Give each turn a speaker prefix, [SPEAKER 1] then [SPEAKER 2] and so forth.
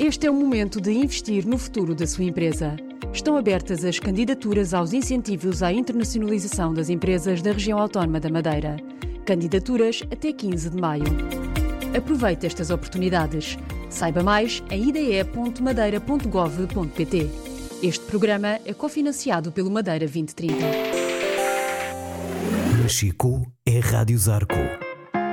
[SPEAKER 1] Este é o momento de investir no futuro da sua empresa. Estão abertas as candidaturas aos incentivos à internacionalização das empresas da região autónoma da Madeira. Candidaturas até 15 de maio. Aproveite estas oportunidades. Saiba mais em ide.madeira.gov.pt. Este programa é cofinanciado pelo Madeira 2030.
[SPEAKER 2] Chico é Rádio Zarco.